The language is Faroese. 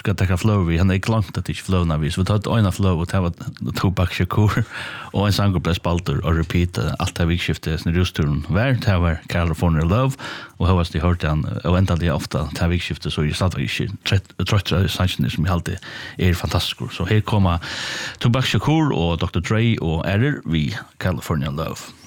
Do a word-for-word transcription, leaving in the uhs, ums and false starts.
ska ta flow vi han är långt att det flow när vi så vi tar ett ena flow och ta Tupac Shakur och en sång på spalter och repeat allt det vi skiftar sen rusturn vart det var California Love och hur var det hört han och vänta det ofta ta vi skiftar så just att vi trött sanchen som alltid är fantastisk så här kommer Tupac Shakur och doktor Dre och är vi California Love.